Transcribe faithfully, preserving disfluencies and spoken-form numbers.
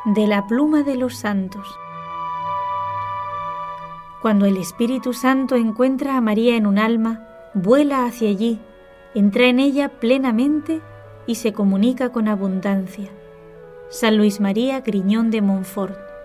de la pluma de los santos. Cuando el Espíritu Santo encuentra a María en un alma, vuela hacia allí, entra en ella plenamente y se comunica con abundancia. San Luis María Griñón de Montfort.